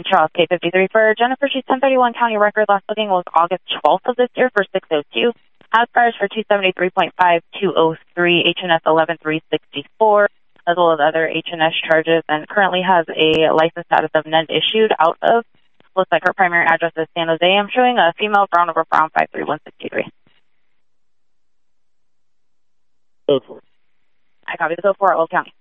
Charles, K53 for Jennifer. She's 1031 county record. Last booking was August 12th of this year for 602. Has priors for 273.5, 203, HNS 11364, as well as other HNS charges, and currently has a license status of none issued out of. Looks like her primary address is San Jose. I'm showing a female brown over brown 53163. Code 4. I copy the code 4 at Will County.